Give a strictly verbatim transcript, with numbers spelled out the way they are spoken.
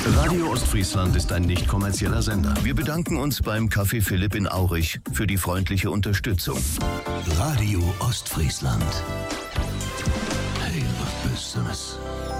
Radio Ostfriesland ist ein nicht kommerzieller Sender. Wir bedanken uns beim Café Philipp in Aurich für die freundliche Unterstützung. Radio Ostfriesland. Hey, was bist du?